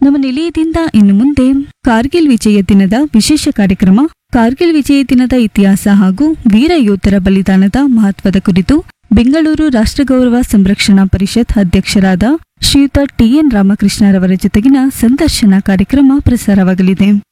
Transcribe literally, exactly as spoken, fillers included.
ನಮ್ಮ ನಿಲಯದಿಂದ ಇನ್ನು ಮುಂದೆ ಕಾರ್ಗಿಲ್ ವಿಜಯ ದಿನದ ವಿಶೇಷ ಕಾರ್ಯಕ್ರಮ, ಕಾರ್ಗಿಲ್ ವಿಜಯ ದಿನದ ಇತಿಹಾಸ ಹಾಗೂ ವೀರ ಯೋಧರ ಬಲಿದಾನದ ಮಹತ್ವದ ಕುರಿತು ಬೆಂಗಳೂರು ರಾಷ್ಟ್ರಗೌರವ ಸಂರಕ್ಷಣಾ ಪರಿಷತ್ ಅಧ್ಯಕ್ಷರಾದ ಶ್ರೀಯುತ ಟಿಎನ್ ರಾಮಕೃಷ್ಣರವರ ಜೊತೆಗಿನ ಸಂದರ್ಶನ ಕಾರ್ಯಕ್ರಮ ಪ್ರಸಾರವಾಗಲಿದೆ.